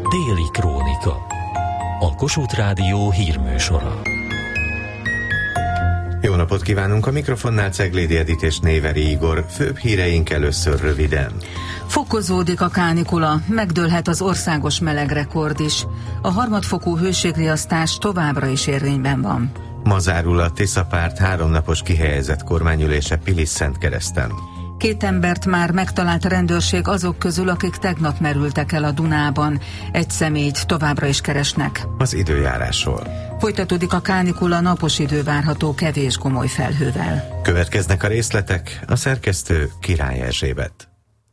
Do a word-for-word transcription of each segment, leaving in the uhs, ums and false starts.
Déli Krónika. A Kossuth Rádió hírműsora. Jó napot kívánunk, a mikrofonnál Ceglédi Edit és Néveri Igor. Főbb híreink először röviden. Fokozódik a kánikula, megdőlhet az országos melegrekord is. A harmadfokú hőségriasztás továbbra is érvényben van. Ma zárul a Tiszapárt háromnapos kihelyezett kormányülése Pilis-Szentkereszten. Két embert már megtalált a rendőrség azok közül, akik tegnap merültek el a Dunában. Egy személyt továbbra is keresnek. Az időjárásról. Folytatódik a kánikula, napos idő várható kevés gomoly felhővel. Következnek a részletek, a szerkesztő Király Erzsébet.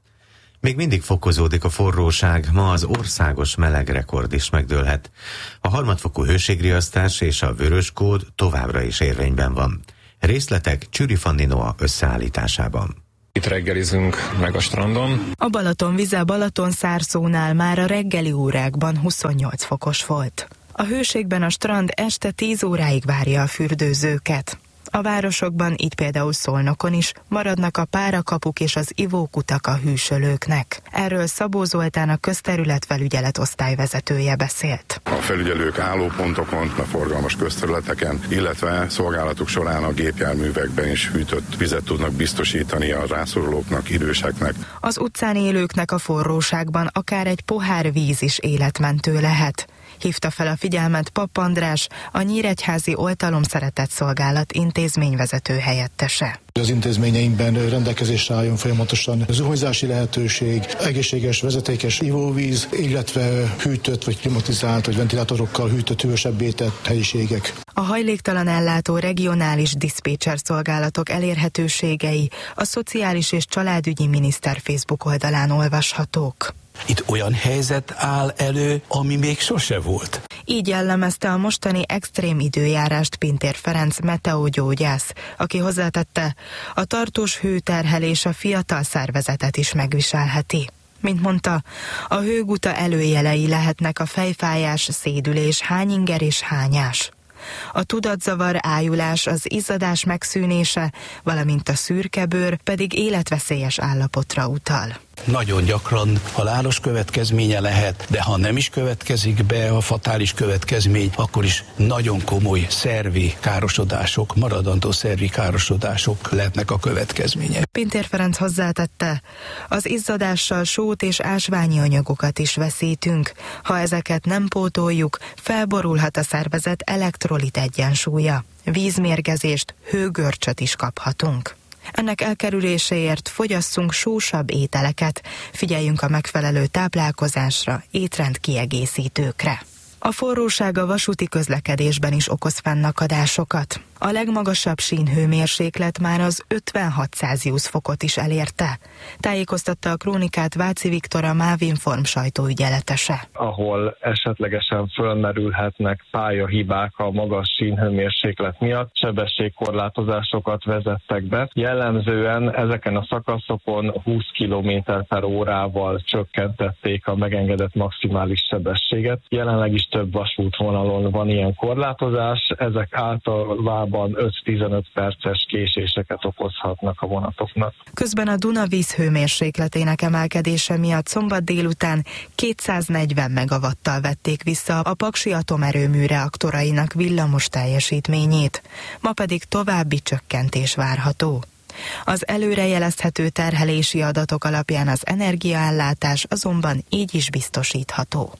Még mindig fokozódik a forróság, ma az országos melegrekord is megdőlhet. A harmadfokú hőségriasztás és a vörös kód továbbra is érvényben van. Részletek Csüri Fanni Noa összeállításában. Itt reggelizünk meg a strandon. A Balatonvize Balatonszárszónál már a reggeli órákban huszonnyolc fokos volt. A hőségben a strand este tíz óráig várja a fürdőzőket. A városokban, így például Szolnokon is, maradnak a párakapuk és az ivókutak a hűsölőknek. Erről Szabó Zoltán, a közterületfelügyelet osztályvezetője beszélt. A felügyelők állópontokon, a forgalmas közterületeken, illetve szolgálatuk során a gépjárművekben is hűtött vizet tudnak biztosítani a rászorulóknak, időseknek. Az utcán élőknek a forróságban akár egy pohár víz is életmentő lehet. Hívta fel a figyelmet Papp András, a Nyíregyházi Oltalomszeretet Szolgálat intézményvezető helyettese. Az intézményeinkben rendelkezésre álljon folyamatosan zuhanyzási lehetőség, egészséges vezetékes ivóvíz, illetve hűtött vagy klimatizált vagy ventilátorokkal hűtött, hűvösebbé tett helyiségek. A hajléktalan ellátó regionális diszpécser szolgálatok elérhetőségei a Szociális és Családügyi Miniszter Facebook oldalán olvashatók. Itt olyan helyzet áll elő, ami még sose volt. Így jellemezte a mostani extrém időjárást Pintér Ferenc meteogyógyász, aki hozzátette, a tartós hőterhelés a fiatal szervezetet is megviselheti. Mint mondta, a hőguta előjelei lehetnek a fejfájás, szédülés, hányinger és hányás. A tudatzavar, ájulás, az izzadás megszűnése, valamint a szürkebőr pedig életveszélyes állapotra utal. Nagyon gyakran halálos következménye lehet, de ha nem is következik be a fatális következmény, akkor is nagyon komoly szervi károsodások, maradandó szervi károsodások lehetnek a következménye. Pintér Ferenc hozzátette, az izzadással sót és ásványi anyagokat is veszítünk. Ha ezeket nem pótoljuk, felborulhat a szervezet elektrolit egyensúlya. Vízmérgezést, hőgörcsöt is kaphatunk. Ennek elkerüléséért fogyasszunk sósabb ételeket, figyeljünk a megfelelő táplálkozásra, étrend kiegészítőkre. A forróság a vasúti közlekedésben is okoz fennakadásokat. A legmagasabb sínhőmérséklet már az ötvenhat Celsius fokot is elérte. Tájékoztatta a krónikát Váci Viktor, a Mávinform sajtóügyeletese. Ahol esetlegesen fölmerülhetnek pályahibák a magas sínhőmérséklet miatt, sebességkorlátozásokat vezettek be. Jellemzően ezeken a szakaszokon húsz kilométer per órával csökkentették a megengedett maximális sebességet. Jelenleg is több vasútvonalon van ilyen korlátozás, ezek általában öt-tizenöt perces késéseket okozhatnak a vonatoknak. Közben a Duna vízhőmérsékletének emelkedése miatt szombat délután kétszáznegyven megawattal vették vissza a Paksi atomerőmű reaktorainak villamos teljesítményét, ma pedig további csökkentés várható. Az előrejelezhető terhelési adatok alapján az energiaellátás azonban így is biztosítható.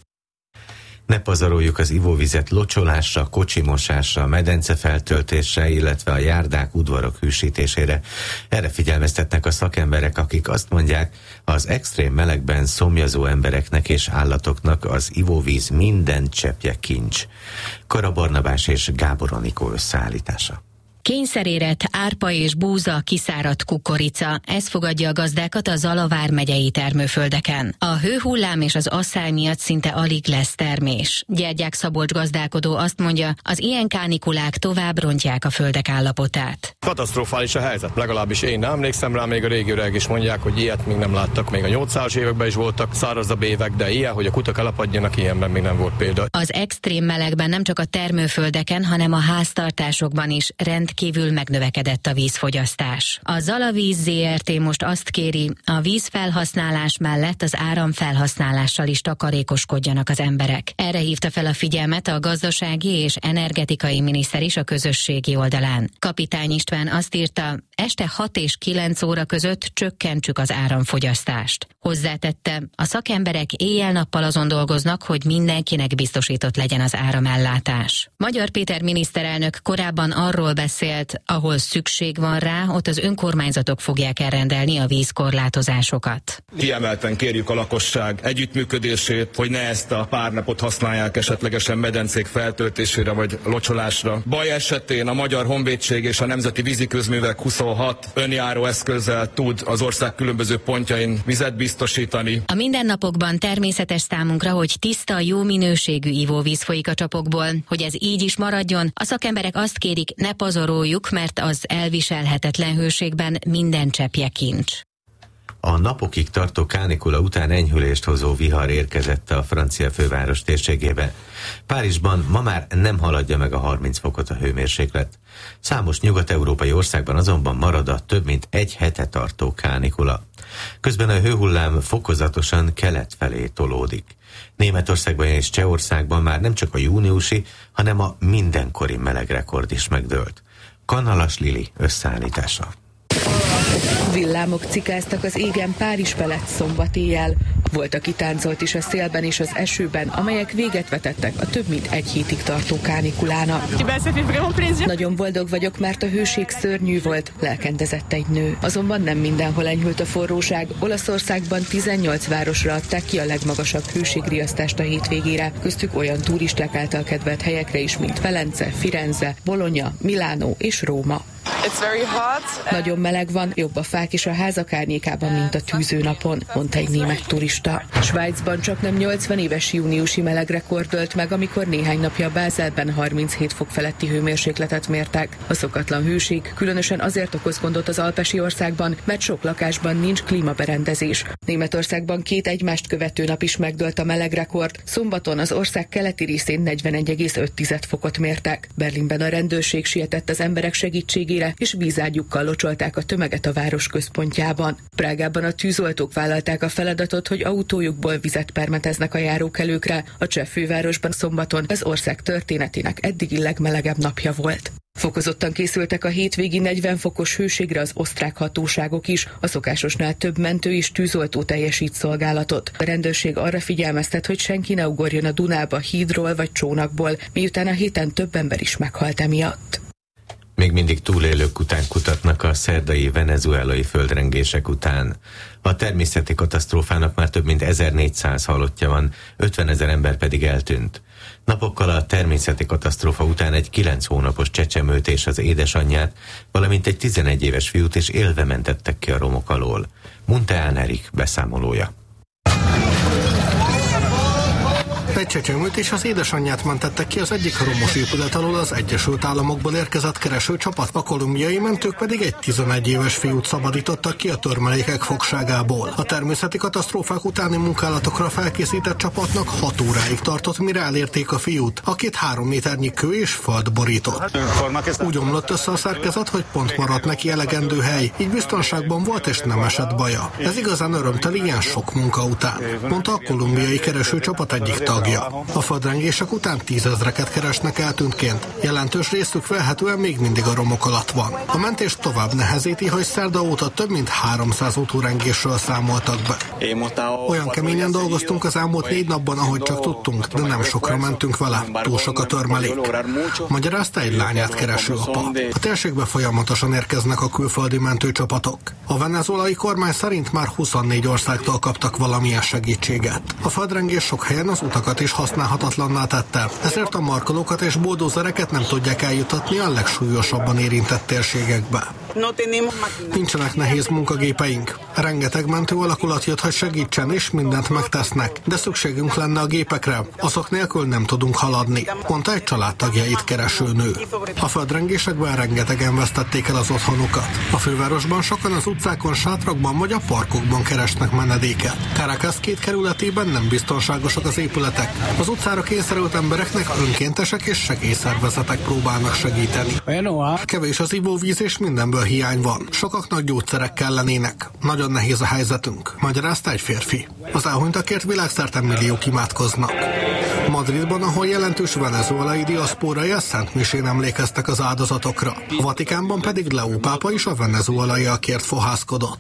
Ne pazaroljuk az ivóvizet locsolásra, kocsimosásra, medencefeltöltésre, illetve a járdák, udvarok hűsítésére. Erre figyelmeztetnek a szakemberek, akik azt mondják, az extrém melegben szomjazó embereknek és állatoknak az ivóvíz minden cseppje kincs. Kara Barnabás és Gábor Anikó összeállítása. Kényszerérett, árpa és búza, kiszáradt kukorica, ez fogadja a gazdákat a Zala vármegyei termőföldeken. A hőhullám és az asszály miatt szinte alig lesz termés. Gyergyák Szabolcs gazdálkodó azt mondja, az ilyen kánikulák tovább rontják a földek állapotát. Katasztrofális a helyzet, legalábbis én nem emlékszem rá, még a régi öreg is mondják, hogy ilyet még nem láttak. Még a nyolcszázas években is voltak szárazabb évek, de ilyen, hogy a kutak elapadjanak, ilyenben még nem volt példa. Az extrém melegben nem csak a termőföldeken, hanem a háztartásokban is rendkívül rendkívül megnövekedett a vízfogyasztás. A Zalavíz zé er té most azt kéri, a vízfelhasználás mellett az áramfelhasználással is takarékoskodjanak az emberek. Erre hívta fel a figyelmet a gazdasági és energetikai miniszter is a közösségi oldalán. Kapitány István azt írta, este hat és kilenc óra között csökkentsük az áramfogyasztást. Hozzátette, a szakemberek éjjel-nappal azon dolgoznak, hogy mindenkinek biztosított legyen az áramellátás. Magyar Péter miniszterelnök korábban arról beszélt, ahol szükség van rá, ott az önkormányzatok fogják elrendelni a vízkorlátozásokat. Kiemelten kérjük a lakosság együttműködését, hogy ne ezt a pár napot használják esetlegesen medencék feltöltésére vagy locsolásra. Baj esetén a Magyar Honvédség és a Nemzeti Víziközművek huszonhat önjáró eszközzel tud az ország különböző pontjain vizet biztosítani. A mindennapokban természetes számunkra, hogy tiszta, jó minőségű ivóvíz folyik a csapokból, hogy ez így is maradjon. A szakemberek azt kérik, ne pazaroljuk, mert az elviselhetetlen hőségben minden cseppje kincs. A napokig tartó kánikula után enyhülést hozó vihar érkezett a francia főváros térségébe. Párizsban ma már nem haladja meg a harminc fokot a hőmérséklet. Számos nyugat-európai országban azonban marad a több mint egy hete tartó kánikula. Közben a hőhullám fokozatosan kelet felé tolódik. Németországban és Csehországban már nem csak a júniusi, hanem a mindenkori melegrekord is megdőlt. Kanalas Lili összeállítása. Villámok cikáztak az égen Párizs felett szombat éjjel. Volt, aki táncolt is a szélben és az esőben, amelyek véget vetettek a több mint egy hétig tartó kánikulának. Nagyon boldog vagyok, mert a hőség szörnyű volt, lelkendezett egy nő. Azonban nem mindenhol enyhült a forróság. Olaszországban tizennyolc városra adták ki a legmagasabb hőségriasztást a hétvégére, köztük olyan turisták által kedvelt helyekre is, mint Velence, Firenze, Bologna, Milánó és Róma. Nagyon meleg van, jobb a fák és a házak árnyékában, mint a tűzőnapon, mondta egy német turista. Svájcban csaknem nyolcvan éves júniusi melegrekord dőlt meg, amikor néhány napja Bázelben harminchét fok feletti hőmérsékletet mértek. A szokatlan hőség különösen azért okoz gondot az alpesi országban, mert sok lakásban nincs klímaberendezés. Németországban két egymást követő nap is megdőlt a melegrekord. Szombaton az ország keleti részén negyvenegy egész öt fokot mértek. Berlinben a rendőrség sietett az emberek segítségére, és vízágyukkal locsolták a tömeget a város központjában. Prágában a tűzoltók vállalták a feladatot, hogy autójukból vizet permeteznek a járókelőkre. A cseh fővárosban szombaton az ország történetének eddigi legmelegebb napja volt. Fokozottan készültek a hétvégi negyven fokos hőségre az osztrák hatóságok is, a szokásosnál több mentő és tűzoltó teljesít szolgálatot. A rendőrség arra figyelmeztet, hogy senki ne ugorjon a Dunába hídról vagy csónakból, miután a héten több ember is meghalt emiatt. Még mindig túlélők után kutatnak a szerdai venezuelai földrengések után. A természeti katasztrófának már több mint ezernégyszáz halottja van, ötvenezer ember pedig eltűnt. Napokkal a természeti katasztrófa után egy kilenc hónapos csecsemőt és az édesanyját, valamint egy tizenegy éves fiút is élve mentettek ki a romok alól. Munteán Erik beszámolója. Egy csecsemőt és az édesanyját mentettek ki az egyik romos épület alól az Egyesült Államokból érkezett keresőcsapat, a kolumbiai mentők pedig egy tizenegy éves fiút szabadítottak ki a törmelékek fogságából. A természeti katasztrófák utáni munkálatokra felkészített csapatnak hat óráig tartott, mire elérték a fiút, akit három méternyi kő és föld borított. Úgy omlott össze a szerkezet, hogy pont maradt neki elegendő hely, így biztonságban volt és nem esett baja. Ez igazán örömteli ilyen sok munka után, mondta a kolumbiai keresőcsapat egyik tagja. A földrengések után tízezreket keresnek eltűntként. Jelentős részük felhetően még mindig a romok alatt van. A mentés tovább nehezíti, hogy szerda óta több mint háromszáz utórengésről számoltak be. Olyan keményen dolgoztunk az elmúlt négy napban, ahogy csak tudtunk, de nem sokra mentünk vele. Túl sok a törmelék. Magyarázta egy lányát kereső apa. A térségbe folyamatosan érkeznek a külföldi mentőcsapatok. A venezuelai kormány szerint már huszonnégy országtól kaptak valamilyen segítséget. A földrengés sok helyen az utakat is használhatatlanná tette, ezért a markolókat és buldózereket nem tudják eljutatni a legsúlyosabban érintett térségekbe. Nincsenek nehéz munkagépeink. Rengeteg mentő alakulat jött, hogy segítsen, és mindent megtesznek, de szükségünk lenne a gépekre. Azok nélkül nem tudunk haladni, mondta egy családtagjait kereső nő. A földrengésekben rengetegen vesztették el az otthonukat. A fővárosban sokan az utcákon, sátrakban vagy a parkokban keresnek menedéket. Caracas két kerületében nem biztonságosak az épületek. Az utcára kényszerült embereknek önkéntesek és segélyszervezetek próbálnak segíteni. Kevés az ivóvíz és mindenből hiány van. Sokaknak gyógyszerek kellenének. Nagyon nehéz a helyzetünk, magyarázta egy férfi. Az elhunytakért világszerte milliók imádkoznak. Madridban, ahol jelentős venezuelai diaszpórai, a Szent Misén emlékeztek az áldozatokra. A Vatikánban pedig Leó pápa is a venezuelaiakért fohászkodott.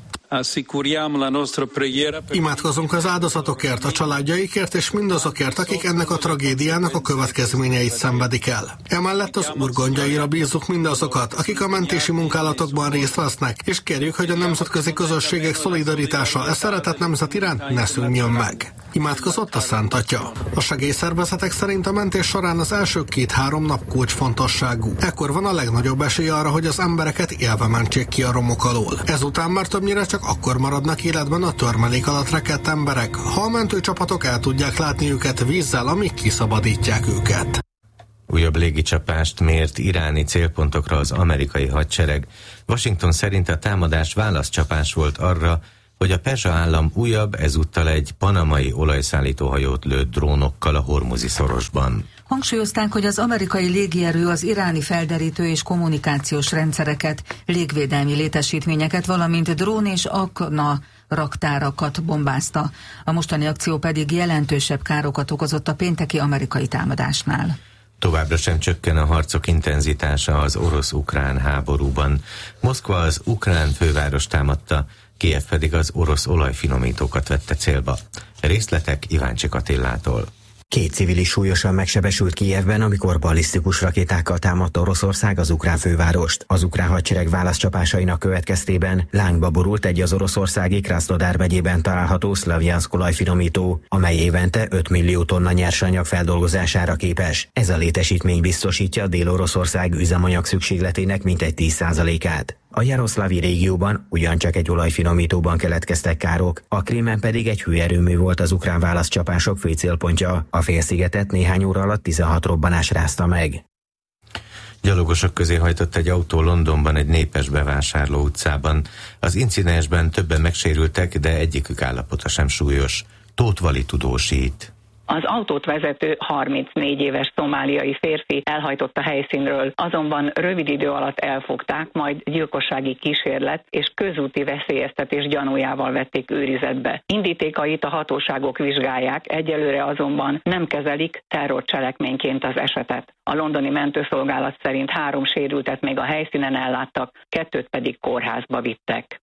Imádkozunk az áldozatokért, a családjaikért és mindazokért, akik ennek a tragédiának a következményeit szenvedik el. Emellett az Úr gondjaira bízzuk mindazokat, akik a mentési munkálatokban részt vesznek, és kérjük, hogy a nemzetközi közösségek szolidaritása e szeretett nemzet iránt ne szűnjön meg. Imádkozott a Szent Atya. A segélyszervezetek szerint a mentés során az első két-három nap kulcsfontosságú. Ekkor van a legnagyobb esély arra, hogy az embereket élve mentsék ki a romok alól. Ezután már többnyire csak akkor maradnak életben a törmelék alatt rekedt emberek, ha a mentőcsapatok el tudják látni őket vízzel, amíg kiszabadítják őket. Újabb légicsapást mért iráni célpontokra az amerikai hadsereg. Washington szerint a támadás válaszcsapás volt arra, hogy a Perzsa állam újabb, ezúttal egy panamai olajszállítóhajót lőtt drónokkal a Hormuzi szorosban. Hangsúlyozták, hogy az amerikai légierő az iráni felderítő és kommunikációs rendszereket, légvédelmi létesítményeket, valamint drón és akna raktárakat bombázta. A mostani akció pedig jelentősebb károkat okozott a pénteki amerikai támadásnál. Továbbra sem csökken a harcok intenzitása az orosz-ukrán háborúban. Moszkva az ukrán főváros támadta, Kijev pedig az orosz olajfinomítókat vette célba. Részletek Iváncsik Attillától. Két civil is súlyosan megsebesült Kijevben, amikor ballisztikus rakétákkal támadta Oroszország az ukrán fővárost. Az ukrán hadsereg válaszcsapásainak következtében lángba borult egy az oroszországi Krasznodar megyében található Szlavjanszk olajfinomító, amely évente öt millió tonna nyersanyag feldolgozására képes. Ez a létesítmény biztosítja Dél-Oroszország üzemanyag szükségletének mintegy tíz százalékát. A Jaroszlavi régióban ugyancsak egy olajfinomítóban keletkeztek károk, a Krímen pedig egy hőerőmű volt az ukrán válaszcsapások fő célpontja. A félszigetet néhány óra alatt tizenhat robbanás rázta meg. Gyalogosok közé hajtott egy autó Londonban egy népes bevásárló utcában. Az incidensben többen megsérültek, de egyikük állapota sem súlyos. Tóth Vali tudósít. Az autót vezető harmincnégy éves szomáliai férfi elhajtott a helyszínről, azonban rövid idő alatt elfogták, majd gyilkossági kísérlet és közúti veszélyeztetés gyanújával vették őrizetbe. Indítékait a hatóságok vizsgálják, egyelőre azonban nem kezelik terrorcselekményként az esetet. A londoni mentőszolgálat szerint három sérültet még a helyszínen elláttak, kettőt pedig kórházba vittek.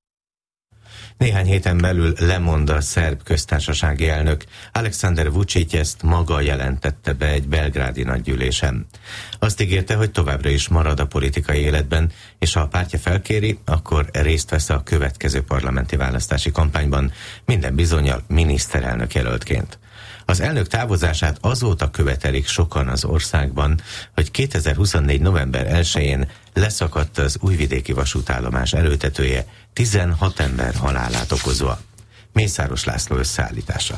Néhány héten belül lemond a szerb köztársasági elnök. Alexander Vučić ezt maga jelentette be egy belgrádi nagygyűlésen. Azt ígérte, hogy továbbra is marad a politikai életben, és ha a pártja felkéri, akkor részt vesz a következő parlamenti választási kampányban, minden bizonnyal miniszterelnök jelöltként. Az elnök távozását azóta követelik sokan az országban, hogy kétezer-huszonnégy. november elsején leszakadt az újvidéki vasútállomás erőtetője, tizenhat ember halálát okozva. Mészáros László összeállítása.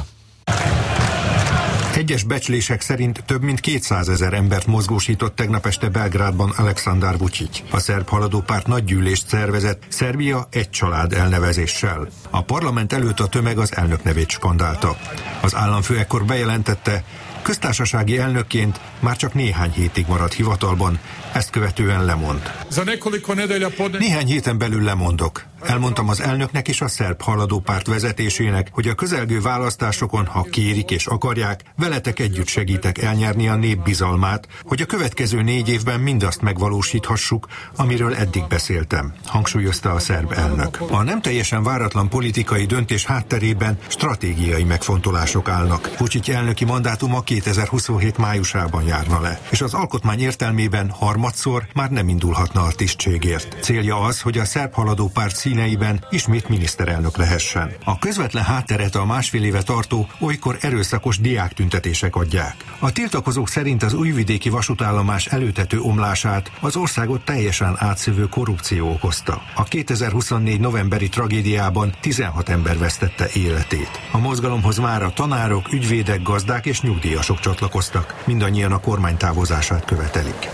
Egyes becslések szerint több mint kétszázezer embert mozgósított tegnap este Belgrádban Aleksandar Vučić. A szerb haladó párt nagygyűlést szervezett, Szerbia egy család elnevezéssel. A parlament előtt a tömeg az elnök nevét skandálta. Az államfő ekkor bejelentette, köztársasági elnökként már csak néhány hétig marad hivatalban, ezt követően lemond. Néhány héten belül lemondok. Elmondtam az elnöknek és a szerb haladó párt vezetésének, hogy a közelgő választásokon, ha kérik és akarják, veletek együtt segítek elnyerni a nép bizalmát, hogy a következő négy évben mindazt megvalósíthassuk, amiről eddig beszéltem, hangsúlyozta a szerb elnök. A nem teljesen váratlan politikai döntés hátterében stratégiai megfontolások állnak. Vučić elnöki mandátuma kétezer-huszonhét májusában járna le, és az alkotmány értelmében harmadszor már nem indulhatna a tisztségért. Célja az, hogy a szerb haladó párt színeiben ismét miniszterelnök lehessen. A közvetlen hátteret a másfél éve tartó, olykor erőszakos diáktüntetések adják. A tiltakozók szerint az újvidéki vasútállomás előtető omlását az országot teljesen átszövő korrupció okozta. A kétezer-huszonnégy novemberi tragédiában tizenhat ember vesztette életét. A mozgalomhoz már a tanárok, ügyvédek, gazdák és nyugdíjasok csatlakoztak. Mindannyian a kormány távozását követelik.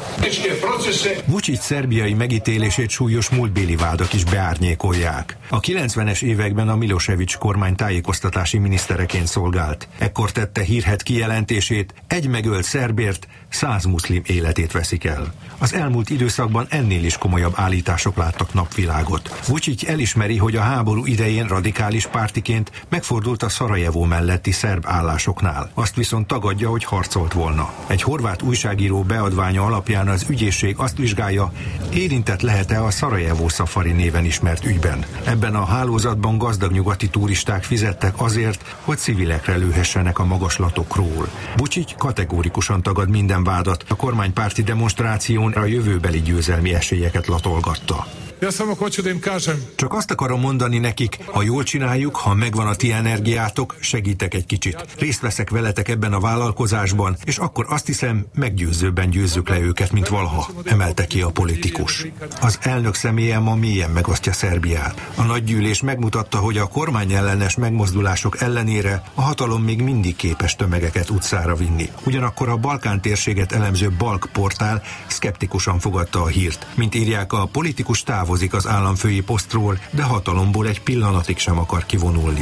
Vučić szerbiai megítélését súlyos múltbéli vádak is beárnyékolják. A kilencvenes években a Milosevic kormány tájékoztatási minisztereként szolgált. Ekkor tette hírhedt kijelentését, egy megölt szerbért száz muszlim életét veszik el. Az elmúlt időszakban ennél is komolyabb állítások láttak napvilágot. Vučić elismeri, hogy a háború idején radikális pártiként megfordult a Szarajevó melletti szerb állásoknál. Azt viszont tagadja, hogy harcolt volna. Egy horvát újságíró beadványa alapján az ügyészség azt vizsgálja, érintett lehet-e a Szarajevó Szafari néven ismert ügyben. Ebben a hálózatban gazdag nyugati turisták fizettek azért, hogy civilekre lőhessenek a magaslatokról. Vučić kategórikusan tagad minden vádat, a kormánypárti demonstráción a jövőbeli győzelmi esélyeket latolgatta. Csak azt akarom mondani nekik, ha jól csináljuk, ha megvan a ti energiátok, segítek egy kicsit. Részt veszek veletek ebben a vállalkozásban, és akkor azt hiszem, meggyőzőbben győzzük le őket, mint valaha, emelte ki a politikus. Az elnök személye ma mélyen megosztja Szerbiát. A nagygyűlés megmutatta, hogy a kormányellenes megmozdulások ellenére a hatalom még mindig képes tömegeket utcára vinni. Ugyanakkor a Balkán térséget elemző Balk portál szkeptikusan fogadta a hírt. Mint írják, a politikus táv távozik az államfői posztról, de hatalomból egy pillanatig sem akar kivonulni.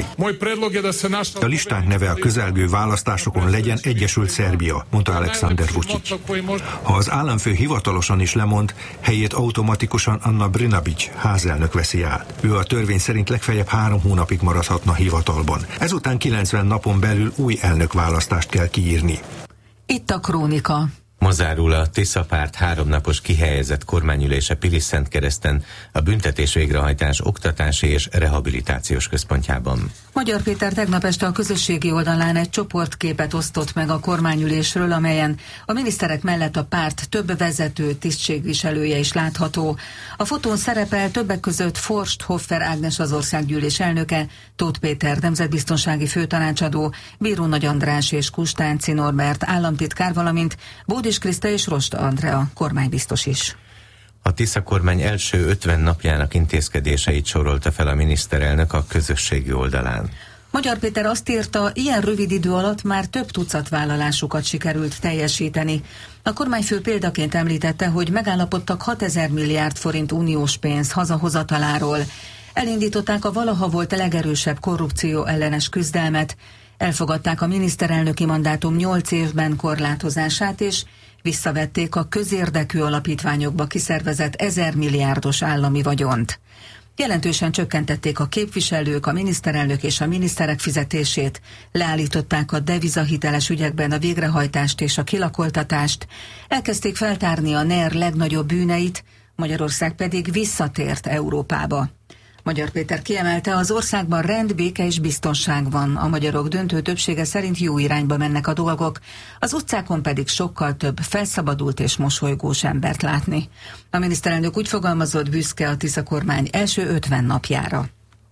A listánk neve a közelgő választásokon legyen Egyesült Szerbia, mondta Aleksandar Vučić. Ha az államfő hivatalosan is lemond, helyét automatikusan Anna Brnabić házelnök veszi át. Ő a törvény szerint legfeljebb három hónapig maradhatna hivatalban. Ezután kilencven napon belül új elnökválasztást kell kiírni. Itt a krónika. Ma zárul a Tisza párt háromnapos kihelyezett kormányülése Pilisszentkereszten, a büntetés végrehajtás oktatási és rehabilitációs központjában. Magyar Péter tegnap este a közösségi oldalán egy csoportképet osztott meg a kormányülésről, amelyen a miniszterek mellett a párt több vezető tisztségviselője is látható. A fotón szerepel többek között Forst Hoffer Ágnes, az országgyűlés elnöke, Tóth Péter nemzetbiztonsági főtanácsadó, Bíró Nagy András és Kustánci Norbert államtitkár, valamint Bódis Kriszta és Rosta Andrea kormánybiztos is. A Tisza kormány első ötven napjának intézkedéseit sorolta fel a miniszterelnök a közösségi oldalán. Magyar Péter azt írta, ilyen rövid idő alatt már több tucat vállalásukat sikerült teljesíteni. A kormányfő példaként említette, hogy megállapodtak hatezer milliárd forint uniós pénz hazahozataláról. Elindították a valaha volt legerősebb korrupció ellenes küzdelmet, elfogadták a miniszterelnöki mandátum nyolc évben korlátozását, és visszavették a közérdekű alapítványokba kiszervezett ezer milliárdos állami vagyont. Jelentősen csökkentették a képviselők, a miniszterelnök és a miniszterek fizetését, leállították a devizahiteles ügyekben a végrehajtást és a kilakoltatást, elkezdték feltárni a NER legnagyobb bűneit, Magyarország pedig visszatért Európába. Magyar Péter kiemelte, az országban rend, béke és biztonság van. A magyarok döntő többsége szerint jó irányba mennek a dolgok, az utcákon pedig sokkal több felszabadult és mosolygós embert látni. A miniszterelnök úgy fogalmazott, büszke a Tisza kormány első ötven napjára.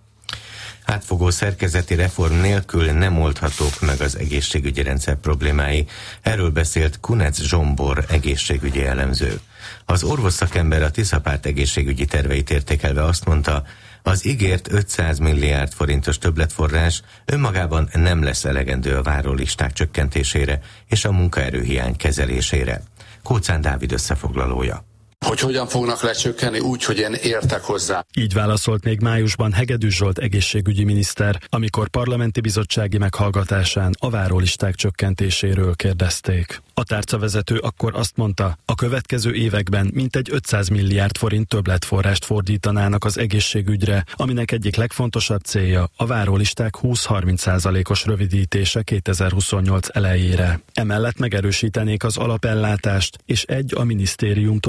Átfogó szerkezeti reform nélkül nem oldhatók meg az egészségügyi rendszer problémái. Erről beszélt Kunec Zsombor egészségügyi elemző. Az orvosszakember a Tisza párt egészségügyi terveit értékelve azt mondta, az ígért ötszáz milliárd forintos többletforrás önmagában nem lesz elegendő a várólisták csökkentésére és a munkaerőhiány kezelésére. Kóczán Dávid összefoglalója. Hogy hogyan fognak lecsökkenni úgy, hogy én értek hozzá. Így válaszolt még májusban Hegedűs Zsolt egészségügyi miniszter, amikor parlamenti bizottsági meghallgatásán a várólisták csökkentéséről kérdezték. A tárcavezető akkor azt mondta, a következő években mintegy ötszáz milliárd forint többletforrást fordítanának az egészségügyre, aminek egyik legfontosabb célja a várólisták húsz-harminc százalékos rövidítése kétezer-huszonnyolc elejére. Emellett megerősítenék az alapellátást, és egy a minisztériumtól függetlenül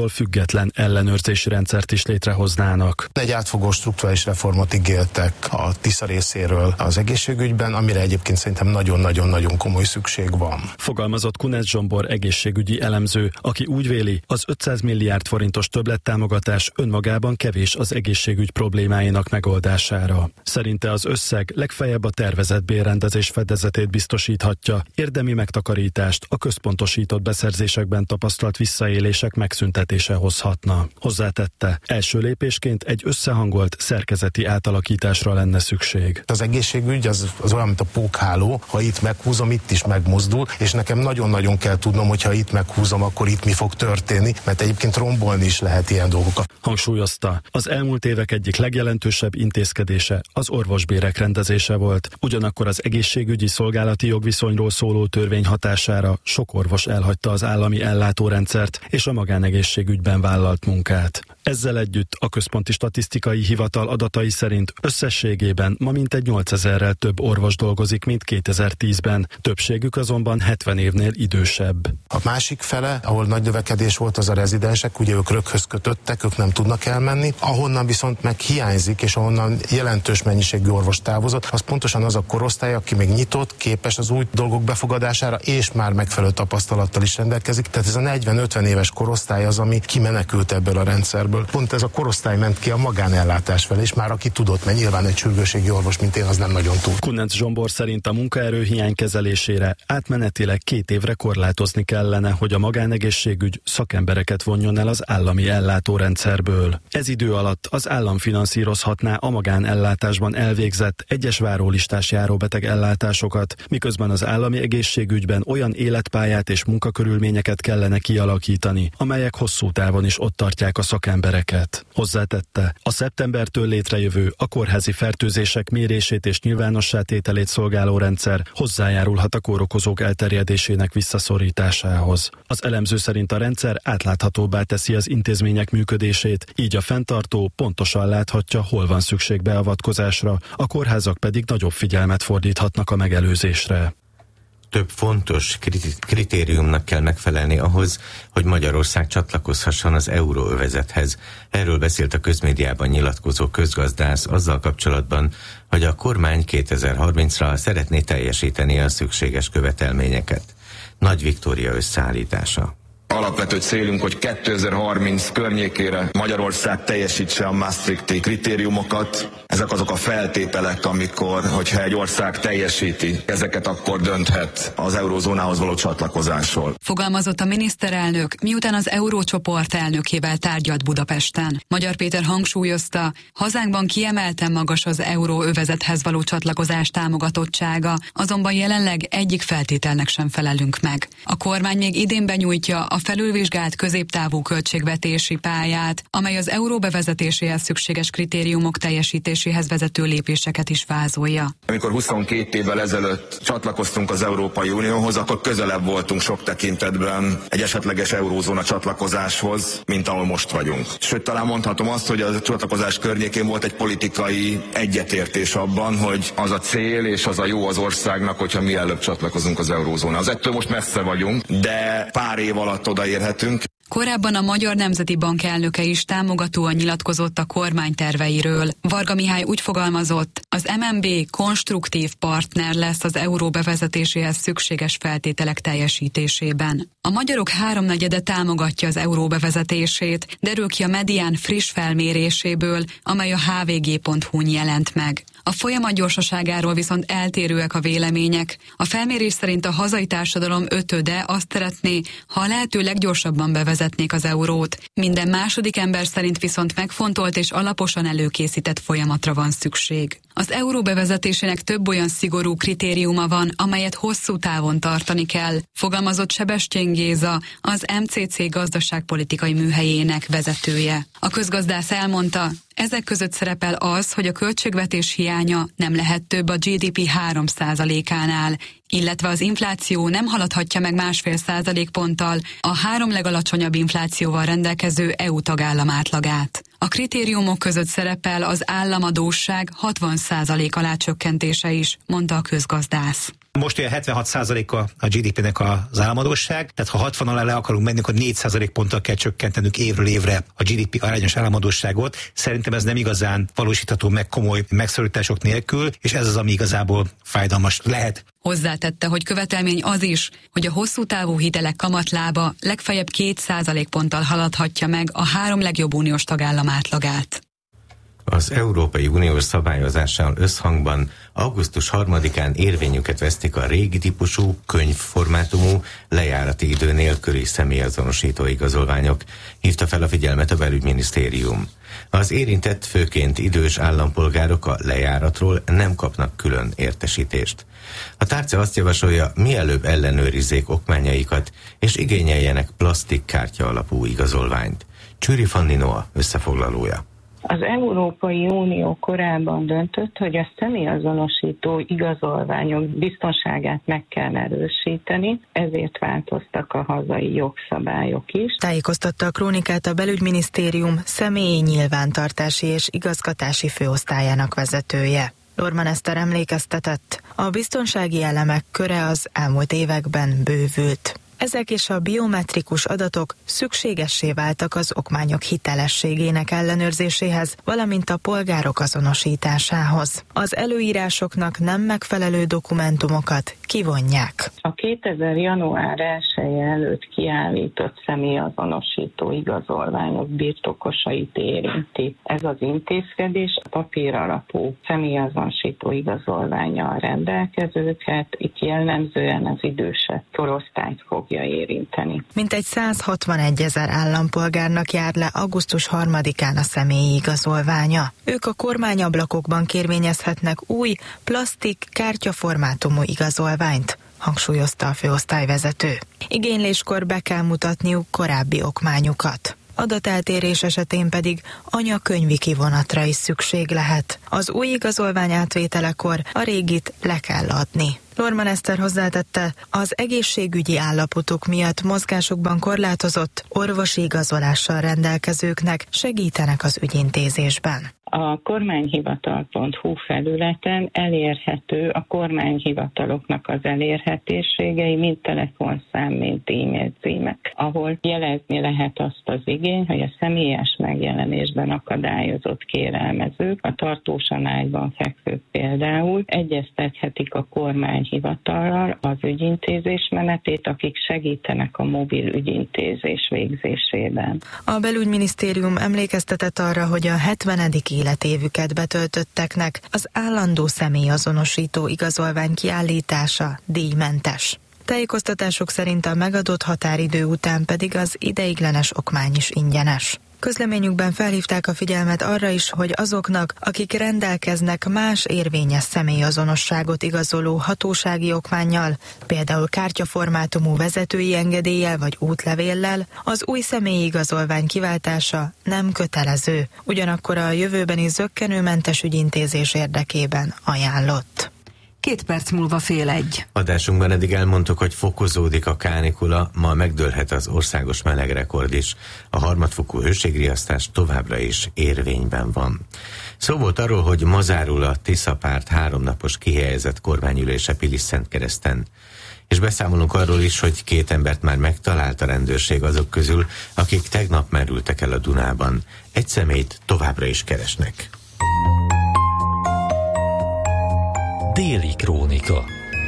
független ellenőrzési rendszert is létrehoznának. Egy átfogó strukturális reformot ígértek a Tisza részéről az egészségügyben, amire egyébként szerintem nagyon-nagyon-nagyon komoly szükség van. Fogalmazott Kunec Zsombor egészségügyi elemző, aki úgy véli, az ötszáz milliárd forintos többlettámogatás önmagában kevés az egészségügy problémáinak megoldására. Szerinte az összeg legfeljebb a tervezett bérrendezés fedezetét biztosíthatja, érdemi megtakarítást a központosított beszerzésekben tapasztalt visszaélések megszüntetése hozhatna. Hozzátette, első lépésként egy összehangolt szerkezeti átalakításra lenne szükség. Az egészségügy az, az olyan, mint a pókháló, ha itt meghúzom, itt is megmozdul, és nekem nagyon-nagyon kell tudnom, hogy ha itt meghúzom, akkor itt mi fog történni, mert egyébként rombolni is lehet ilyen dolgokat. Hangsúlyozta, az elmúlt évek egyik legjelentősebb intézkedése az orvosbérek rendezése volt. Ugyanakkor az egészségügyi szolgálati jogviszonyról szóló törvény hatására sok orvos elhagyta az állami ellátórendszert és a magánegészségügyben vállalt munkát. Ezzel együtt a Központi Statisztikai Hivatal adatai szerint összességében ma mintegy nyolcezerrel több orvos dolgozik, mint kétezer-tízben, többségük azonban hetven évnél idősebb. A másik fele, ahol nagy növekedés volt, az a rezidensek, ugye ők röghöz kötöttek, ők nem tudnak elmenni, ahonnan viszont meg hiányzik, és ahonnan jelentős mennyiségű orvos távozott, az pontosan az a korosztály, aki még nyitott, képes az új dolgok befogadására, és már megfelelő tapasztalattal is rendelkezik. Tehát ez a negyven-ötven éves korosztály az, ami kimenekült ebből a rendszerből. Pont ez a korosztály ment ki a magánellátás felé, és már aki tudott, mert nyilván egy sürgősségi orvos, mint én, az nem nagyon tud. Kunec Zsombor szerint a munkaerőhiány kezelésére átmenetileg két évre korlátozni kellene, hogy a magánegészségügy szakembereket vonjon el az állami ellátórendszerből. Ez idő alatt az állam finanszírozhatná a magánellátásban elvégzett egyes várólistás járóbeteg ellátásokat, miközben az állami egészségügyben olyan életpályát és munkakörülményeket kellene kialakítani, amelyek hosszú távon is ott tartják a szakembereket. Hozzátette, a szeptembertől létrejövő a kórházi fertőzések mérését és nyilvánossá-tételét szolgáló rendszer hozzájárulhat a kórokozók elterjedésének visszaszorításához. Az elemző szerint a rendszer átláthatóbbá teszi az intézmények működését, így a fenntartó pontosan láthatja, hol van szükség beavatkozásra, a kórházak pedig nagyobb figyelmet fordíthatnak a megelőzésre. Több fontos kritériumnak kell megfelelni ahhoz, hogy Magyarország csatlakozhasson az euróövezethez. Erről beszélt a közmédiában nyilatkozó közgazdász azzal kapcsolatban, hogy a kormány kétezer-harmincra szeretné teljesíteni a szükséges követelményeket. Nagy Viktória összeállítása. Alapvető célunk, hogy kétezer-harminc környékére Magyarország teljesítse a Maastrichti kritériumokat. Ezek azok a feltételek, amikor, hogyha egy ország teljesíti ezeket, akkor dönthet az eurózónához való csatlakozásról. Fogalmazott a miniszterelnök, miután az eurócsoport elnökével tárgyalt Budapesten. Magyar Péter hangsúlyozta, hazánkban kiemelten magas az euróövezethez való csatlakozás támogatottsága, azonban jelenleg egyik feltételnek sem felelünk meg. A kormány még idén benyújtja a felülvizsgált középtávú költségvetési pályát, amely az euró bevezetéséhez szükséges kritériumok teljesítéséhez vezető lépéseket is vázolja. Amikor huszonkét évvel ezelőtt csatlakoztunk az Európai Unióhoz, akkor közelebb voltunk sok tekintetben egy esetleges eurózóna csatlakozáshoz, mint ahol most vagyunk. Sőt, talán mondhatom azt, hogy a csatlakozás környékén volt egy politikai egyetértés abban, hogy az a cél és az a jó az országnak, hogyha mielőbb csatlakozunk az eurózónához. Ettől most messze vagyunk, de pár év alatt odaérhetünk. Korábban a Magyar Nemzeti Bank elnöke is támogatóan nyilatkozott a kormány terveiről. Varga Mihály úgy fogalmazott, az em en bé konstruktív partner lesz az euró bevezetéséhez szükséges feltételek teljesítésében. A magyarok háromnegyede támogatja az euró bevezetését, derül ki a Medián friss felméréséből, amely a há vé gé pont hú-n jelent meg. A folyamat gyorsaságáról viszont eltérőek a vélemények. A felmérés szerint a hazai társadalom ötöde azt szeretné, ha a lehető leggyorsabban bevezetnék az eurót. Minden második ember szerint viszont megfontolt és alaposan előkészített folyamatra van szükség. Az euró bevezetésének több olyan szigorú kritériuma van, amelyet hosszú távon tartani kell, fogalmazott Sebestyén Géza, az em cé cé gazdaságpolitikai műhelyének vezetője. A közgazdász elmondta, ezek között szerepel az, hogy a költségvetés hiánya nem lehet több a gé dé pé három százalékánál, illetve az infláció nem haladhatja meg másfél százalékponttal a három legalacsonyabb inflációval rendelkező é u tagállam átlagát. A kritériumok között szerepel az államadósság hatvan százalék alá csökkentése is, mondta a közgazdász. Most olyan hetvenhat százaléka a gé dé pének az államadósság, tehát ha hatvan alá le akarunk menni, akkor négy százalékponttal kell csökkentenünk évről évre a gé dé pé arányos államadósságot. Szerintem ez nem igazán valósítható meg komoly megszorítások nélkül, és ez az, ami igazából fájdalmas lehet. Hozzátette, hogy követelmény az is, hogy a hosszú távú hitelek kamatlába legfeljebb két százalékponttal haladhatja meg a három legjobb uniós tagállam átlagát. Az Európai Uniós szabályozással összhangban augusztus harmadikán érvényüket vesztik a régi típusú, könyvformátumú, lejárati idő nélküli személyazonosító igazolványok, hívta fel a figyelmet a belügyminisztérium. Az érintett, főként idős állampolgárok a lejáratról nem kapnak külön értesítést. A tárca azt javasolja, mielőbb ellenőrizzék okmányaikat, és igényeljenek plastikkártya alapú igazolványt. Csőri Fanni Noa összefoglalója. Az Európai Unió korábban döntött, hogy a személyazonosító igazolványok biztonságát meg kell erősíteni, ezért változtak a hazai jogszabályok is. Tájékoztatta a Krónikát a Belügyminisztérium személyi nyilvántartási és igazgatási főosztályának vezetője. Lorman Eszter emlékeztetett, a biztonsági elemek köre az elmúlt években bővült. Ezek és a biometrikus adatok szükségessé váltak az okmányok hitelességének ellenőrzéséhez, valamint a polgárok azonosításához. Az előírásoknak nem megfelelő dokumentumokat kivonják. A kétezer. január elseje előtt kiállított személyazonosító igazolványok birtokosait érinti. Ez az intézkedés a papír alapú személyazonosító igazolvánnyal rendelkezőket, itt jellemzően az idősebb korosztályt fog érinteni. Mintegy száz hatvanegy ezer állampolgárnak jár le augusztus harmadikán a személyi igazolványa. Ők a kormányablakokban kérvényezhetnek új, plastik, kártyaformátumú igazolványt, hangsúlyozta a főosztályvezető. Igényléskor be kell mutatniuk korábbi okmányukat. Adateltérés esetén pedig anyakönyvi kivonatra is szükség lehet. Az új igazolvány átvételekor a régit le kell adni. Lorman Eszter hozzátette, az egészségügyi állapotuk miatt mozgásukban korlátozott orvosi igazolással rendelkezőknek segítenek az ügyintézésben. A kormányhivatal pont hu felületen elérhető a kormányhivataloknak az elérhetőségei, mind telefonszám, mind e-mail címek, ahol jelezni lehet azt az igény, hogy a személyes megjelenésben akadályozott kérelmezők, a tartósan ágyban fekvők például egyeztethetik a kormányhivatallal az ügyintézés menetét, akik segítenek a mobil ügyintézés végzésében. A belügyminisztérium emlékeztetett arra, hogy a hetvenedik életévüket betöltötteknek az állandó személyazonosító igazolvány kiállítása díjmentes. Tájékoztatások szerint a megadott határidő után pedig az ideiglenes okmány is ingyenes. Közleményükben felhívták a figyelmet arra is, hogy azoknak, akik rendelkeznek más érvényes személyazonosságot igazoló hatósági okmánnyal, például kártyaformátumú vezetői engedéllyel vagy útlevéllel, az új személyi igazolvány kiváltása nem kötelező, ugyanakkor a jövőbeni zökkenőmentes ügyintézés érdekében ajánlott. Két perc múlva fél egy. Adásunkban eddig elmondtuk, hogy fokozódik a kánikula, ma megdőlhet az országos melegrekord is. A harmadfokú hőségriasztás továbbra is érvényben van. Szó volt arról, hogy ma zárul a Tisza párt háromnapos kihelyezett kormányülése Pilisszentkereszten. És beszámolunk arról is, hogy két embert már megtalált a rendőrség azok közül, akik tegnap merültek el a Dunában. Egy személyt továbbra is keresnek. Déli Krónika.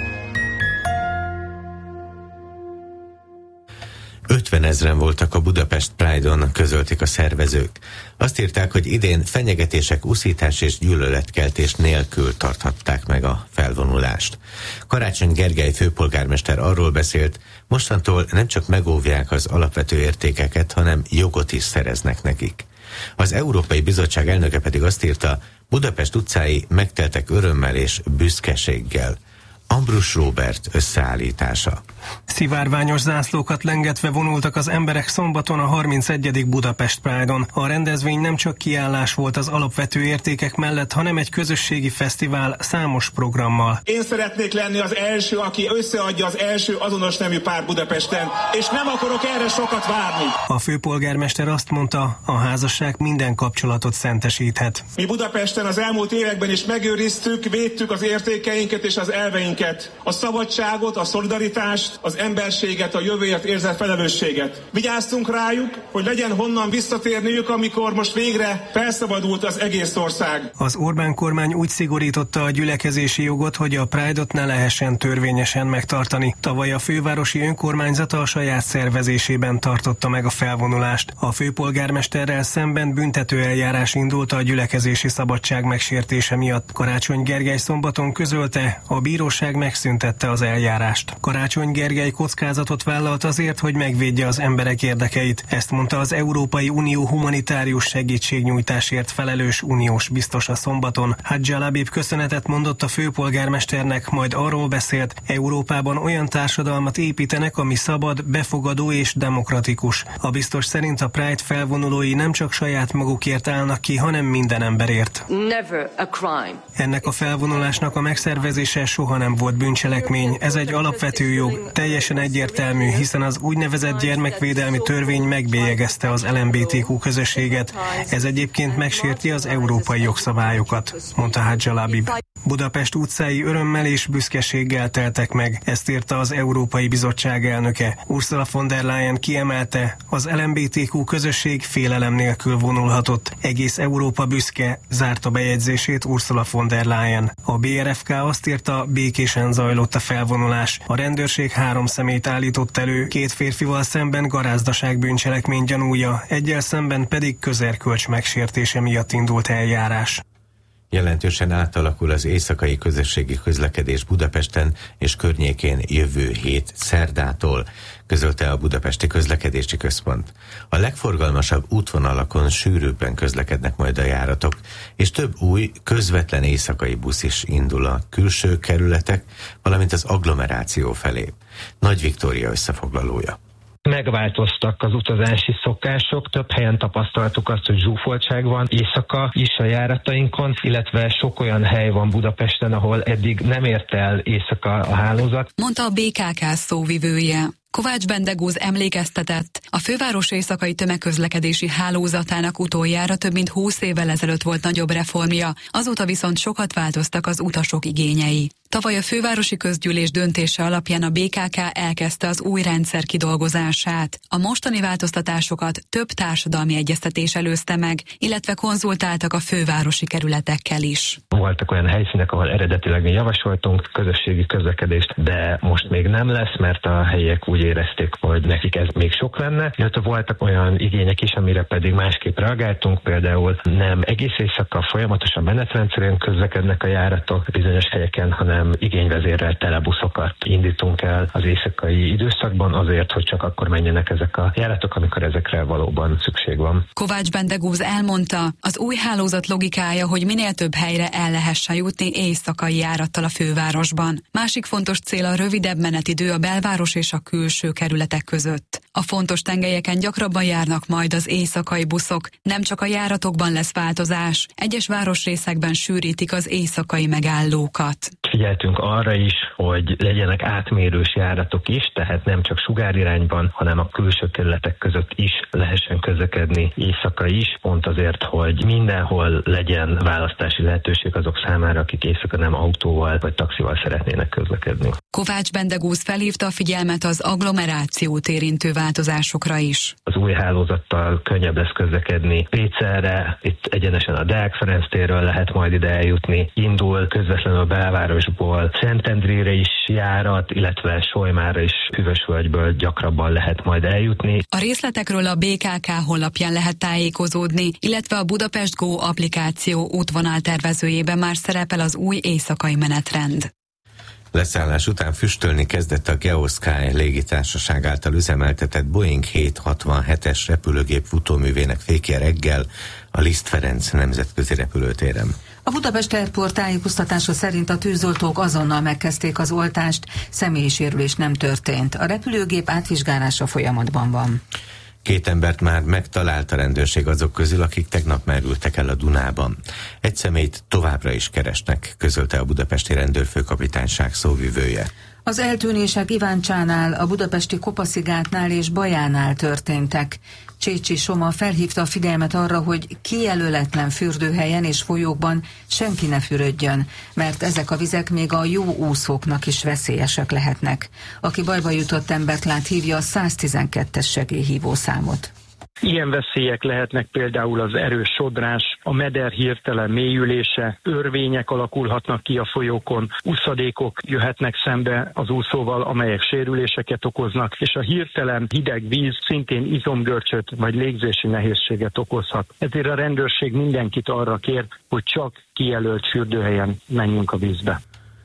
ötvenezren voltak a Budapest Pride-on, közölték a szervezők. Azt írták, hogy idén fenyegetések, uszítás és gyűlöletkeltés nélkül tarthatták meg a felvonulást. Karácsony Gergely főpolgármester arról beszélt, mostantól nem csak megóvják az alapvető értékeket, hanem jogot is szereznek nekik. Az Európai Bizottság elnöke pedig azt írta, Budapest utcái megteltek örömmel és büszkeséggel. Ambrus Róbert összeállítása. Szivárványos zászlókat lengetve vonultak az emberek szombaton a harmincegyedik Budapest Pride-on. A rendezvény nem csak kiállás volt az alapvető értékek mellett, hanem egy közösségi fesztivál számos programmal. Én szeretnék lenni az első, aki összeadja az első azonos nemű pár Budapesten, és nem akarok erre sokat várni. A főpolgármester azt mondta, a házasság minden kapcsolatot szentesíthet. Mi Budapesten az elmúlt években is megőriztük, védtük az értékeinket és az elveinket. értékeinket, a szabadságot, a szolidaritást, az emberséget, a jövőért érzett felelősséget. Vigyáztunk rájuk, hogy legyen honnan visszatérniük, amikor most végre felszabadult az egész ország. Az Orbán kormány úgy szigorította a gyülekezési jogot, hogy a Pride-ot ne lehessen törvényesen megtartani. Tavaly a fővárosi önkormányzata a saját szervezésében tartotta meg a felvonulást. A főpolgármesterrel szemben büntető eljárás indult a gyülekezési szabadság megsértése miatt. Karácsony Gergely szombaton közölte, a bíróság megszüntette az eljárást. Karácsony Gergely kockázatot vállalt azért, hogy megvédje az emberek érdekeit. Ezt mondta az Európai Unió humanitárius segítségnyújtásért felelős uniós biztosa szombaton. Hadj al-Habib köszönetet mondott a főpolgármesternek, majd arról beszélt, Európában olyan társadalmat építenek, ami szabad, befogadó és demokratikus. A biztos szerint a Pride felvonulói nem csak saját magukért állnak ki, hanem minden emberért. Never a crime. Ennek a felvonulásnak a megszervezése soha nem volt bűncselekmény. Ez egy alapvető jog, teljesen egyértelmű, hiszen az úgynevezett gyermekvédelmi törvény megbélyegezte az el em bé té kú közösséget. Ez egyébként megsérti az európai jogszabályokat, mondta Hadj al-Habib. Budapest utcái örömmel és büszkeséggel teltek meg, ezt írta az Európai Bizottság elnöke. Ursula von der Leyen kiemelte, az el em bé té kú közösség félelem nélkül vonulhatott. Egész Európa büszke, zárta bejegyzését Ursula von der Leyen. A bé er ef ká azt írta, békésen zajlott a felvonulás. A rendőrség három személyt állított elő, két férfival szemben garázdaság bűncselekmény gyanúja, egyel szemben pedig közerkölcs megsértése miatt indult eljárás. Jelentősen átalakul az éjszakai közösségi közlekedés Budapesten és környékén jövő hét szerdától, közölte a Budapesti Közlekedési Központ. A legforgalmasabb útvonalakon sűrűbben közlekednek majd a járatok, és több új, közvetlen éjszakai busz is indul a külső kerületek, valamint az agglomeráció felé. Nagy Viktória összefoglalója. Megváltoztak az utazási szokások, több helyen tapasztaltuk azt, hogy zsúfoltság van éjszaka is a járatainkon, illetve sok olyan hely van Budapesten, ahol eddig nem ért el éjszaka a hálózat. Mondta a bé ká ká szóvivője. Kovács Bendegúz emlékeztetett, a főváros éjszakai tömegközlekedési hálózatának utoljára több mint húsz évvel ezelőtt volt nagyobb reformja, azóta viszont sokat változtak az utasok igényei. Tavaly a fővárosi közgyűlés döntése alapján a bé ká ká elkezdte az új rendszer kidolgozását. A mostani változtatásokat több társadalmi egyeztetés előzte meg, illetve konzultáltak a fővárosi kerületekkel is. Voltak olyan helyszínek, ahol eredetileg mi javasoltunk közösségi közlekedést, de most még nem lesz, mert a helyiek úgy érezték, hogy nekik ez még sok lenne. Illetve voltak olyan igények is, amire pedig másképp reagáltunk, például nem egész éjszaka folyamatosan menetrendszerűen közlekednek a járatok bizonyos helyeken, hanem igényvezérrel telebuszokat indítunk el az éjszakai időszakban azért, hogy csak akkor menjenek ezek a járatok, amikor ezekre valóban szükség van. Kovács Bendegúz elmondta, az új hálózat logikája, hogy minél több helyre el lehessen jutni éjszakai járattal a fővárosban. Másik fontos cél a rövidebb menetidő a belváros és a külső kerületek között. A fontos tengelyeken gyakrabban járnak majd az éjszakai buszok, nem csak a járatokban lesz változás, egyes városrészekben sűrítik az éjszakai megállókat. Figyeltünk arra is, hogy legyenek átmérős járatok is, tehát nem csak sugárirányban, hanem a külső kerületek között is lehessen közlekedni éjszaka is, pont azért, hogy mindenhol legyen választási lehetőség azok számára, akik éjszaka nem autóval vagy taxival szeretnének közlekedni. Kovács Bendegúz felhívta a figyelmet az agglomerációt érintő változásokra is. Az új hálózattal könnyebb lesz közlekedni Pécelre, itt egyenesen a Deák Ferenc térről lehet majd ide eljutni, indul közvetlenül a belvárosból Szentendrére is járat, illetve Solymára is Hűvösvölgyből gyakrabban lehet majd eljutni. A részletekről a bé ká ká honlapján lehet tájékozódni, illetve a Budapest Go applikáció útvonal tervezőjében már szerepel az új éjszakai menetrend. Leszállás után füstölni kezdett a Geosky légitársaság által üzemeltetett Boeing hétszázhatvanhetes repülőgép futóművének fékje reggel a Liszt Ferenc nemzetközi repülőtéren. A Budapest Airport tájékoztatása szerint a tűzoltók azonnal megkezdték az oltást, személyi sérülés nem történt. A repülőgép átvizsgálása folyamatban van. Két embert már megtalált a rendőrség azok közül, akik tegnap merültek el a Dunában. Egy személyt továbbra is keresnek, közölte a budapesti rendőrfőkapitányság szóvivője. Az eltűnések Iváncsánál, a budapesti Kopaszigátnál és Bajánál történtek. Csécsi Soma felhívta a figyelmet arra, hogy kijelöletlen fürdőhelyen és folyókban senki ne fürödjön, mert ezek a vizek még a jó úszóknak is veszélyesek lehetnek. Aki bajba jutott embert lát, hívja a száztizenkettes segélyhívó számot. Ilyen veszélyek lehetnek például az erős sodrás, a meder hirtelen mélyülése, örvények alakulhatnak ki a folyókon, úszadékok jöhetnek szembe az úszóval, amelyek sérüléseket okoznak, és a hirtelen hideg víz szintén izomgörcsöt vagy légzési nehézséget okozhat. Ezért a rendőrség mindenkit arra kér, hogy csak kijelölt fürdőhelyen menjünk a vízbe.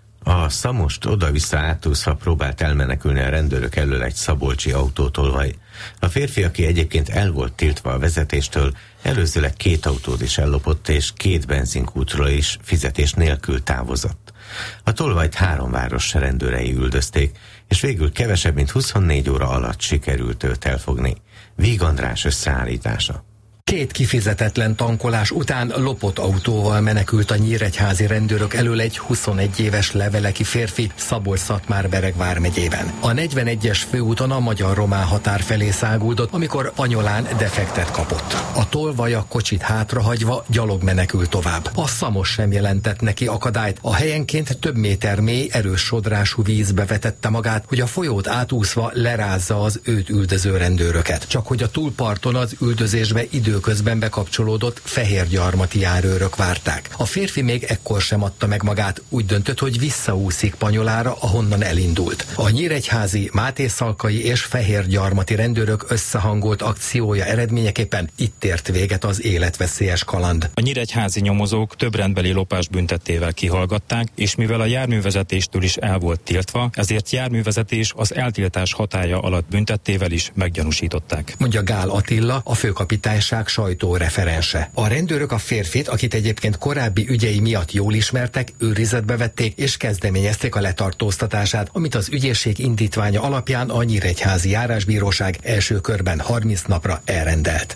A Szamost oda-vissza átúszva próbált elmenekülni a rendőrök elől egy szabolcsi autótolvaj. A férfi, aki egyébként el volt tiltva a vezetéstől, előzőleg két autót is ellopott, és két benzinkútról is fizetés nélkül távozott. A tolvajt három város rendőrei üldözték, és végül kevesebb, mint huszonnégy óra alatt sikerült őt elfogni. Víg András összeállítása. Két kifizetetlen tankolás után lopott autóval menekült a nyíregyházi rendőrök elől egy huszonegy éves leveleki férfi Szabolcs-Szatmár-Bereg vármegyében. A negyvenegyes főúton a magyar-román határ felé száguldott, amikor Anyolán defektet kapott. A tolvaj a kocsit hátrahagyva gyalog menekült tovább. A Szamos sem jelentett neki akadályt. A helyenként több méter mély, erős sodrású vízbe vetette magát, hogy a folyót átúszva lerázza az őt üldöző rendőröket. Csak hogy a túlparton az üldözésbe idő Időközben bekapcsolódott fehérgyarmati járőrök várták. A férfi még ekkor sem adta meg magát, úgy döntött, hogy visszaúszik Panyolára, ahonnan elindult. A nyíregyházi, mátészalkai és fehérgyarmati rendőrök összehangolt akciója eredményeképpen itt ért véget az életveszélyes kaland. A nyíregyházi nyomozók több rendbeli lopásbüntettével kihallgatták, és mivel a járművezetéstől is el volt tiltva, ezért járművezetés az eltiltás hatálya alatt büntettével is meggyanúsították. Mondja Gál Attila, a főkapitányság sajtóreferense. A rendőrök a férfit, akit egyébként korábbi ügyei miatt jól ismertek, őrizetbe vették és kezdeményezték a letartóztatását, amit az ügyészség indítványa alapján a nyíregyházi járásbíróság első körben harminc napra elrendelt.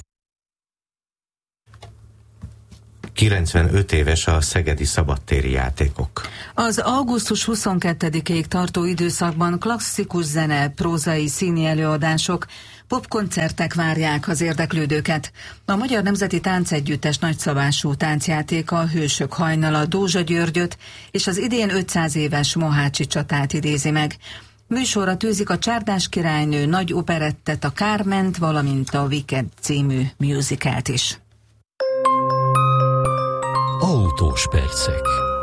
kilencvenöt éves a szegedi szabadtéri játékok. Az augusztus huszonkettedikéig tartó időszakban klasszikus zene, prózai színi előadások, popkoncertek várják az érdeklődőket. A Magyar Nemzeti Táncegyüttes nagyszabású táncjátéka a Hősök hajnala Dózsa Györgyöt és az idén ötszáz éves Mohácsi csatát idézi meg. Műsorra tűzik a Csárdás királynő nagy operettet, a Kárment, valamint a Wicked című musicalt is. Autós percek.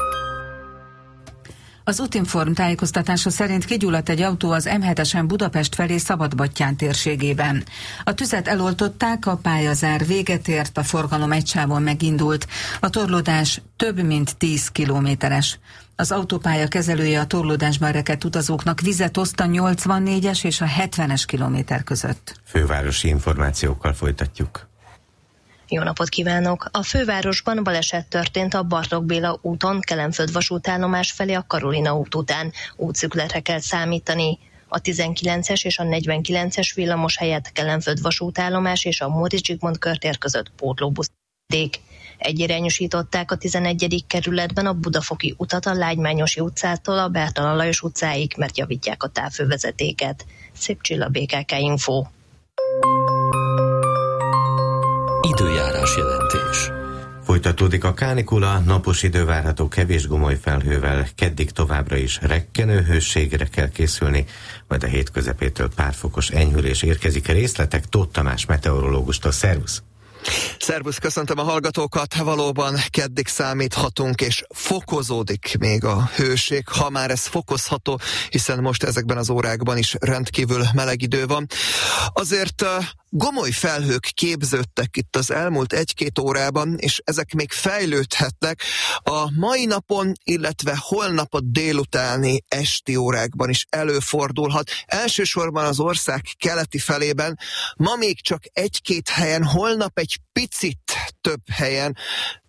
Az Utinform tájékoztatása szerint kigyulladt egy autó az M hetesen Budapest felé Szabadbattyán térségében. A tüzet eloltották, a pályazár véget ért, a forgalom egy sávon megindult. A torlódás több mint tíz kilométeres. Az autópálya kezelője a torlódásban rekedt utazóknak vizet oszt a nyolcvannégyes és a hetvenes kilométer között. Fővárosi információkkal folytatjuk. Jó napot kívánok! A fővárosban baleset történt a Bartók Béla úton, Kelenföld vasútállomás felé a Karolina út után. Útszükletre kell számítani. A tizenkilences és a negyvenkilences villamos helyett Kelenföld vasútállomás és a Móricz Zsigmond körtér között pótlóbusz. Egyirányosították a tizenegyedik kerületben a Budafoki utat a Lágymányosi utcától a Bertalan Lajos utcáig, mert javítják a távfővezetéket. Szép Csilla, bé ká ká Info. Időjárás jelentés. Folytatódik a kánikula, napos idő várható kevés gomoly felhővel, keddig továbbra is rekkenő hőségre kell készülni, majd a hét közepétől pár fokos enyhülés érkezik. A részletek Tóth Tamás meteorológustól. Szervusz! Szervusz, köszöntöm a hallgatókat. Valóban keddig számíthatunk, és fokozódik még a hőség, ha már ez fokozható, hiszen most ezekben az órákban is rendkívül meleg idő van. Azért uh, gomoly felhők képződtek itt az elmúlt egy-két órában, és ezek még fejlődhetnek a mai napon, illetve holnap a délutáni esti órákban is előfordulhat. Elsősorban az ország keleti felében, ma még csak egy-két helyen, holnap egy picit több helyen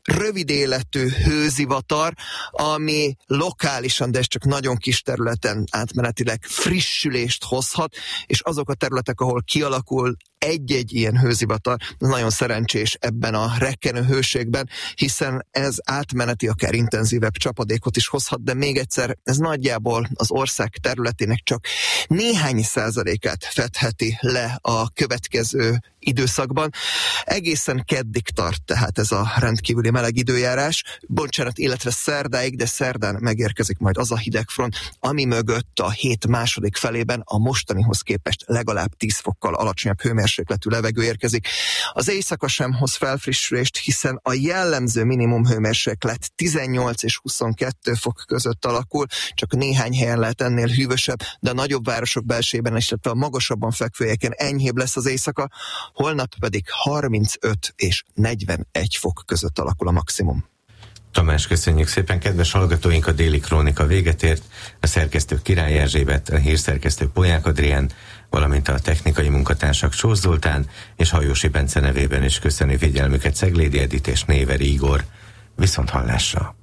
rövid életű hőzivatar, ami lokálisan, de ez csak nagyon kis területen átmenetileg frissülést hozhat, és azok a területek, ahol kialakul egy-egy ilyen hőzivatar, nagyon szerencsés ebben a rekkenő hőségben, hiszen ez átmeneti, akár intenzívebb csapadékot is hozhat, de még egyszer, ez nagyjából az ország területének csak néhány százalékát fedheti le a következő időszakban. Egészen keddig tart tehát ez a rendkívüli meleg időjárás, bocsánat, illetve szerdáig, de szerdán megérkezik majd az a hidegfront, ami mögött a hét második felében a mostanihoz képest legalább tíz fokkal alacsonyabb hőmérsékletű levegő érkezik. Az éjszaka sem hoz felfrissülést, hiszen a jellemző minimum hőmérséklet tizennyolc és huszonkettő fok között alakul, csak néhány helyen lehet ennél hűvösebb, de a nagyobb városok belsejében, illetve a magasabban fekvőjeken enyhébb lesz az éjszaka, holnap pedig harmincöt és negyvenegy fok között alakul a maximum. Tamás, köszönjük szépen, kedves hallgatóink, a Déli Krónika véget ért. A szerkesztő Király Erzsébet, a hírszerkesztő Polyák Adrián, valamint a technikai munkatársak Sós Zoltán és Hajósi Bence nevében is köszönő figyelmüket Ceglédi Edit és Néveri Igor. Viszont hallásra!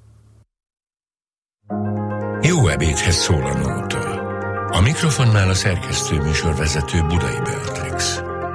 Jó ebédhez szól a nóta. A mikrofonnál a szerkesztő műsorvezető Budai Beatrix.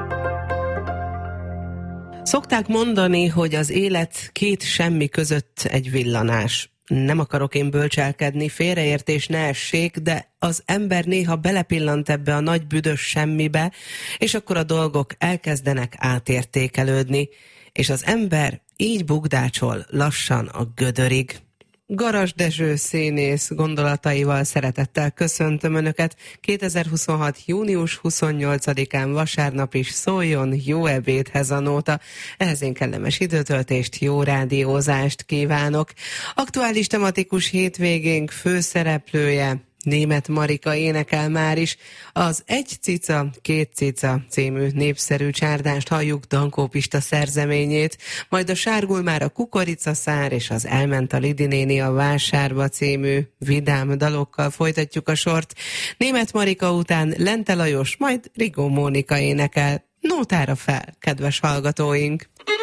Szokták mondani, hogy az élet két semmi között egy villanás. Nem akarok én bölcselkedni, félreértés ne essék, de az ember néha belepillant ebbe a nagy büdös semmibe, és akkor a dolgok elkezdenek átértékelődni, és az ember így bugdácsol lassan a gödörig. Garas Dezső színész gondolataival szeretettel köszöntöm Önöket. kétezer-huszonhat. június huszonnyolcadikán vasárnap is szóljon jó ebédhez a nóta. Ehhez én kellemes időtöltést, jó rádiózást kívánok. Aktuális tematikus hétvégénk főszereplője Németh Marika énekel már is. Az Egy cica, két cica című népszerű csárdást halljuk, Dankó Pista szerzeményét, majd a Sárgul már a kukoricaszár és az Elment a Lidi néni a vásárba című vidám dalokkal folytatjuk a sort. Németh Marika után Lente Lajos, majd Rigó Mónika énekel. Nótára fel, kedves hallgatóink!